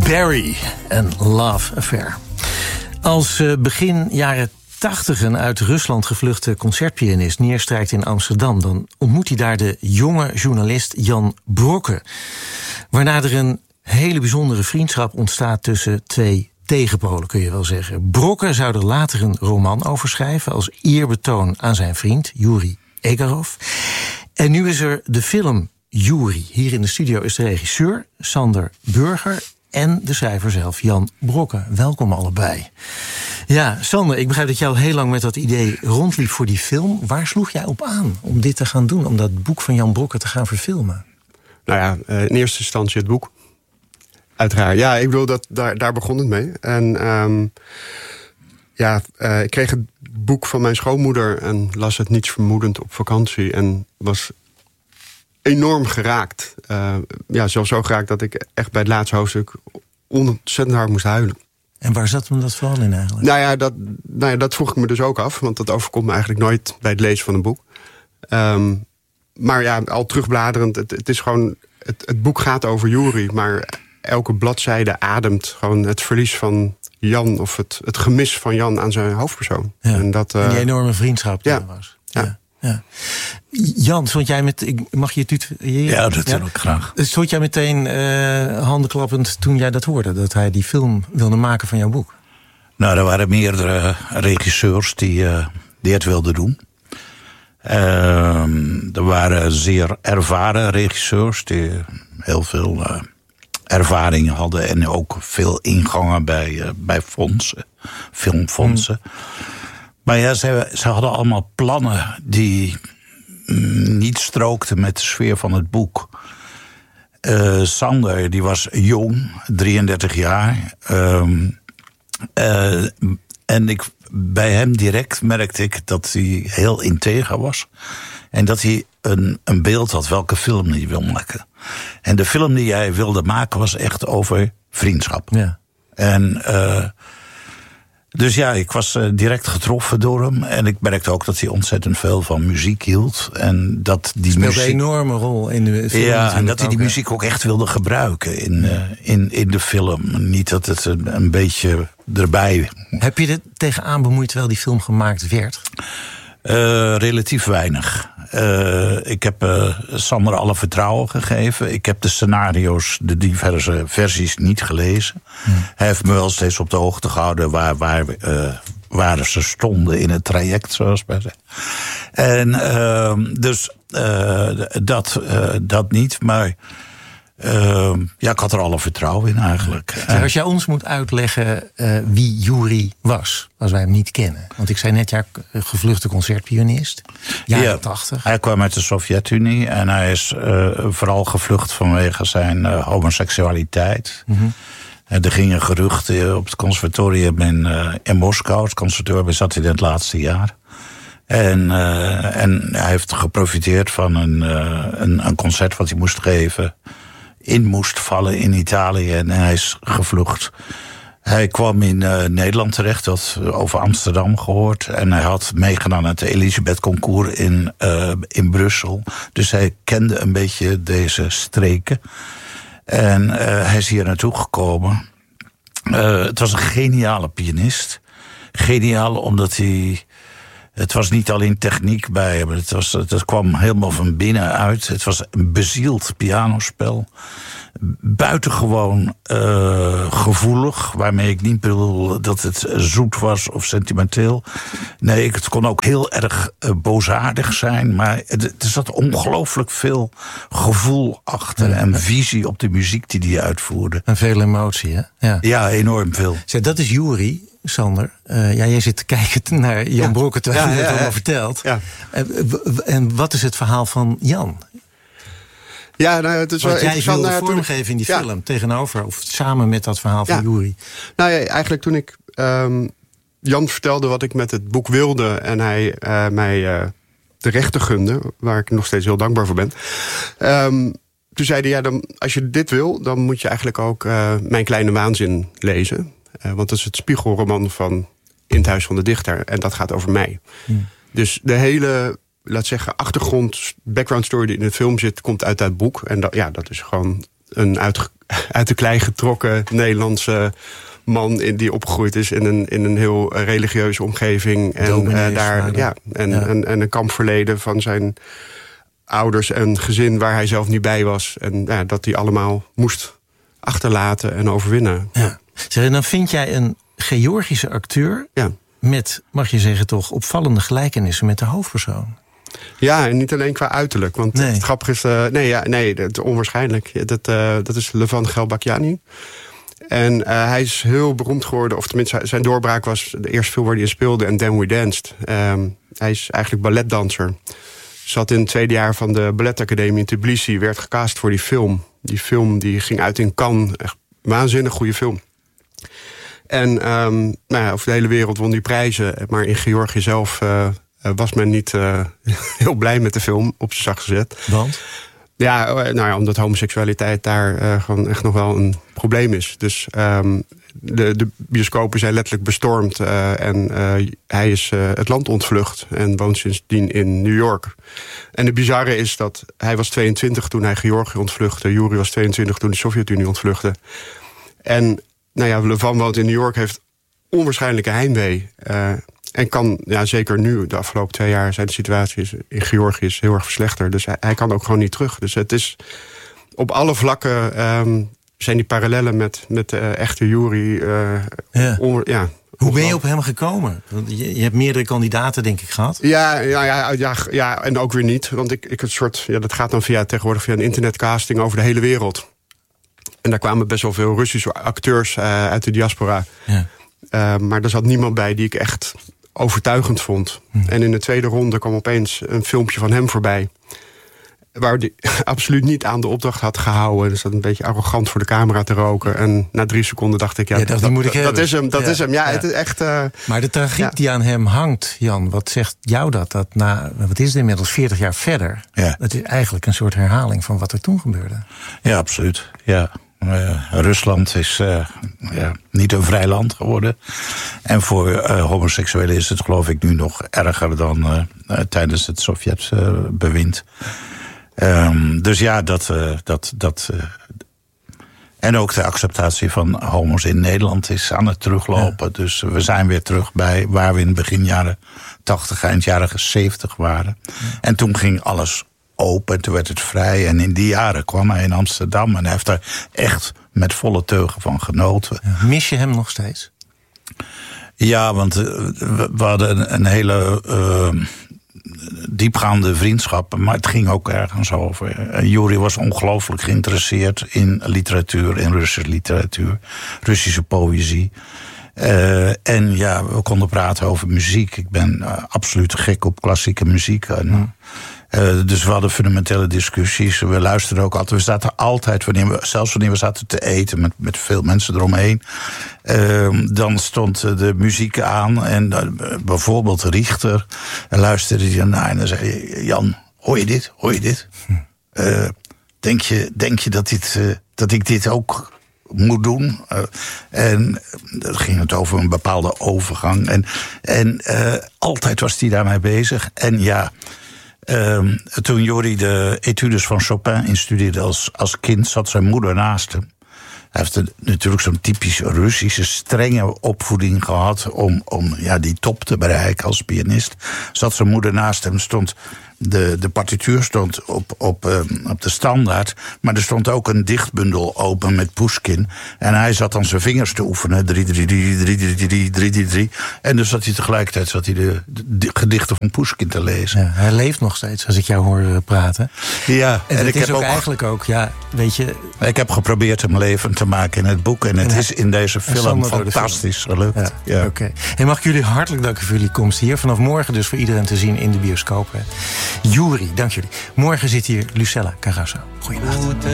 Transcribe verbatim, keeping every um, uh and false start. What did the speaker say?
Barry en Love Affair. Als uh, begin jaren tachtigen uit Rusland gevluchte concertpianist neerstrijkt in Amsterdam, dan ontmoet hij daar de jonge journalist Jan Brokke. Waarna er een hele bijzondere vriendschap ontstaat tussen twee tegenpolen, kun je wel zeggen. Brokke zou er later een roman over schrijven als eerbetoon aan zijn vriend Yuri Egarov. En nu is er de film Yuri. Hier in de studio is de regisseur Sander Burger en de schrijver zelf, Jan Brokke. Welkom allebei. Ja, Sander, ik begrijp dat jij al heel lang met dat idee rondliep voor die film. Waar sloeg jij op aan om dit te gaan doen, om dat boek van Jan Brokke te gaan verfilmen? Nou ja, in eerste instantie het boek. Uiteraard. Ja, ik bedoel, dat, daar, daar begon het mee. En um, ja, uh, ik kreeg het boek van mijn schoonmoeder en las het niets vermoedend op vakantie. En was enorm geraakt. Uh, ja, zelfs zo geraakt dat ik echt bij het laatste hoofdstuk ontzettend hard moest huilen. En waar zat hem dat vooral in eigenlijk? Nou ja, dat, nou ja, dat vroeg ik me dus ook af. Want dat overkomt me eigenlijk nooit bij het lezen van een boek. Um, maar ja, al terugbladerend, het, het is gewoon, het, het boek gaat over Yuri, maar elke bladzijde ademt gewoon het verlies van Jan, of het, het gemis van Jan aan zijn hoofdpersoon. Ja. En, dat, uh, en die enorme vriendschap die ja, er was. Ja. Ja. Ja. Jan, stond jij met, ik mag je tutoyeren? Ja, dat wil ik graag. Stond jij meteen uh, handenklappend toen jij dat hoorde, dat hij die film wilde maken van jouw boek? Nou, er waren meerdere regisseurs die, uh, die het wilden doen. Uh, er waren zeer ervaren regisseurs die heel veel uh, ervaring hadden en ook veel ingangen bij, uh, bij fondsen, filmfondsen. Hmm. Maar ja, ze, ze hadden allemaal plannen die niet strookten met de sfeer van het boek. Uh, Sander, die was jong, drieëndertig jaar. Um, uh, en ik, bij hem direct merkte ik dat hij heel integer was. En dat hij een, een beeld had welke film hij wil maken. En de film die hij wilde maken was echt over vriendschap. Ja. En Uh, Dus ja, ik was uh, direct getroffen door hem. En ik merkte ook dat hij ontzettend veel van muziek hield. En dat die speelde muziek een enorme rol in de film. Ja, en dat hij die muziek ook echt wilde gebruiken in, uh, in, in de film. Niet dat het een, een beetje erbij. Heb je er tegenaan bemoeid terwijl die film gemaakt werd? Uh, relatief weinig. Uh, ik heb uh, Sander alle vertrouwen gegeven. Ik heb de scenario's, de diverse versies, niet gelezen. Hmm. Hij heeft me wel steeds op de hoogte gehouden waar, waar, uh, waar ze stonden in het traject, zoals wij zeggen. En uh, dus uh, dat, uh, dat niet, maar Uh, ja, ik had er alle vertrouwen in eigenlijk. Ja, als jij ons moet uitleggen uh, wie Yuri was, als wij hem niet kennen. Want ik zei net, ja, gevluchte concertpianist, jaren ja, tachtig. Hij kwam uit de Sovjet-Unie en hij is uh, vooral gevlucht vanwege zijn uh, homoseksualiteit. Mm-hmm. Uh, er gingen geruchten op het conservatorium in, uh, in Moskou. Het conservatorium zat hij in het laatste jaar. En, uh, en hij heeft geprofiteerd van een, uh, een, een concert wat hij moest geven. In moest vallen in Italië en hij is gevlucht. Hij kwam in uh, Nederland terecht, had over Amsterdam gehoord. En hij had meegedaan aan het Elisabeth Concours in, uh, in Brussel. Dus hij kende een beetje deze streken. En uh, hij is hier naartoe gekomen. Uh, het was een geniale pianist. Geniaal omdat hij... Het was niet alleen techniek bij hem. Het, was, het kwam helemaal van binnenuit. Het was een bezield pianospel. Buitengewoon uh, gevoelig. Waarmee ik niet bedoel dat het zoet was of sentimenteel. Nee, het kon ook heel erg uh, boosaardig zijn. Maar het, er zat ongelooflijk veel gevoel achter. Ja, en visie op de muziek die hij uitvoerde. En veel emotie, hè? Ja, ja enorm veel. Zeg, dat is Yuri. Sander, uh, ja, jij zit te kijken naar Jan ja. Brokke terwijl je ja, ja, het allemaal ja. vertelt. Ja. En, en wat is het verhaal van Jan? Ja, nou, het is wel wat jij wilde nou, vormgeven in die ja. film, tegenover of samen met dat verhaal van ja. Yuri. Nou ja, eigenlijk toen ik um, Jan vertelde wat ik met het boek wilde en hij uh, mij uh, de rechten gunde, waar ik nog steeds heel dankbaar voor ben. Um, toen zei hij, ja, dan, als je dit wil, dan moet je eigenlijk ook uh, Mijn Kleine Waanzin lezen. Uh, want dat is het spiegelroman van In het Huis van de Dichter. En dat gaat over mij. Hmm. Dus de hele, laat zeggen, achtergrond, background story die in de film zit, komt uit dat boek. En dat, ja, dat is gewoon een uit, uit de klei getrokken Nederlandse man in, die opgegroeid is in een, in een heel religieuze omgeving. En, uh, daar, ja, en, ja. En, en een kampverleden van zijn ouders en gezin waar hij zelf niet bij was. En ja, dat hij allemaal moest achterlaten en overwinnen. Ja. Zeg, en dan vind jij een Georgische acteur ja. met, mag je zeggen toch, opvallende gelijkenissen met de hoofdpersoon. Ja, en niet alleen qua uiterlijk. Want nee. het grappige is, uh, nee, ja, nee, dat is onwaarschijnlijk. Dat, uh, dat is Levan Gelbakiani. En uh, hij is heel beroemd geworden, of tenminste zijn doorbraak was de eerste film waar hij in speelde, en Then We Danced. Um, hij is eigenlijk balletdanser. Zat in het tweede jaar van de balletacademie in Tbilisi, werd gecast voor die film. Die film die ging uit in Cannes, echt waanzinnig goede film. En um, nou ja, over de hele wereld won die prijzen, maar in Georgië zelf uh, was men niet uh, heel blij met de film, op zijn zacht gezet. Want? Ja, nou ja, omdat homoseksualiteit daar uh, gewoon echt nog wel een probleem is. Dus um, de, de bioscopen zijn letterlijk bestormd. Uh, en uh, hij is uh, het land ontvlucht en woont sindsdien in New York. En het bizarre is dat hij was tweeëntwintig toen hij Georgië ontvluchtte. Yuri was tweeëntwintig toen de Sovjet-Unie ontvluchtte. En nou ja, Levan woont in New York, heeft onwaarschijnlijke heimwee. Uh, En kan, ja, zeker nu, de afgelopen twee jaar, zijn de situatie in Georgië is heel erg verslechterd. Dus hij, hij kan ook gewoon niet terug. Dus het is op alle vlakken um, zijn die parallellen met, met de uh, echte Yuri. Uh, ja. On, ja, Hoe ben je op hem gekomen? Want je, je hebt meerdere kandidaten, denk ik, gehad. Ja, ja, ja, ja, ja en ook weer niet. Want ik, ik het soort, ja, dat gaat dan via tegenwoordig via een internetcasting over de hele wereld. En daar kwamen best wel veel Russische acteurs uh, uit de diaspora. Ja. Uh, maar er zat niemand bij die ik echt overtuigend vond. Hm. En in de tweede ronde kwam opeens een filmpje van hem voorbij, waar hij absoluut niet aan de opdracht had gehouden. Dus dat een beetje arrogant voor de camera te roken. En na drie seconden dacht ik, ja, ja dat, dat, moet ik dat, dat is hem. Dat ja. is hem. Ja, ja. Het is echt. Uh, maar de tragiek ja. die aan hem hangt, Jan, wat zegt jou dat? Dat na, wat is het inmiddels, veertig jaar verder? Ja. Het is eigenlijk een soort herhaling van wat er toen gebeurde. Ja, absoluut. Ja. Uh, Rusland is uh, ja, niet een vrij land geworden. En voor uh, homoseksuelen is het, geloof ik, nu nog erger dan uh, uh, tijdens het Sovjet-bewind. Uh, um, dus ja, dat... Uh, dat, dat uh, en ook de acceptatie van homo's in Nederland is aan het teruglopen. Ja. Dus we zijn weer terug bij waar we in begin jaren tachtig, eind jaren zeventig waren. Ja. En toen ging alles open, toen werd het vrij. En in die jaren kwam hij in Amsterdam en hij heeft daar echt met volle teugen van genoten. Ja, mis je hem nog steeds? Ja, want uh, we, we hadden een, een hele uh, diepgaande vriendschap, maar het ging ook ergens over. Uh, Yuri was ongelooflijk geïnteresseerd in literatuur, in Russische literatuur, Russische poëzie. Uh, en ja, we konden praten over muziek. Ik ben uh, absoluut gek op klassieke muziek. En, hmm. Uh, dus we hadden fundamentele discussies. We luisterden ook altijd. We zaten altijd, wanneer we, zelfs wanneer we zaten te eten met, met veel mensen eromheen. Uh, dan stond de muziek aan. En uh, bijvoorbeeld Richter. En luisterde hij naar. En dan zei je, Jan, hoor je dit? Hoor je dit? Uh, denk je, denk je dat, dit, uh, dat ik dit ook moet doen? Uh, en dan ging het over een bepaalde overgang. En, en uh, altijd was hij daarmee bezig. En ja... Um, toen Yuri de etudes van Chopin instudeerde als, als kind, zat zijn moeder naast hem. Hij heeft een, natuurlijk zo'n typisch Russische strenge opvoeding gehad om, om ja, die top te bereiken als pianist. Zat zijn moeder naast hem, stond de, de partituur stond op, op, um, op de standaard, maar er stond ook een dichtbundel open met Pushkin. En hij zat dan zijn vingers te oefenen, drie, drie, drie, drie, drie, drie, drie, drie, drie. En dus zat hij tegelijkertijd zat hij de, de, de gedichten van Pushkin te lezen. Ja, hij leeft nog steeds, als ik jou hoor praten. Ja, en, en ik is heb ook eigenlijk ook, ja, weet je. Ik heb geprobeerd hem levend te maken in het boek. En het en hij, is in deze film fantastisch film. gelukt. Ja, ja. Oké. Okay. Hey, mag ik jullie hartelijk danken voor jullie komst hier. Vanaf morgen dus voor iedereen te zien in de bioscopen. Yuri, dank jullie. Morgen zit hier Lucella Carrasso. Goeienacht.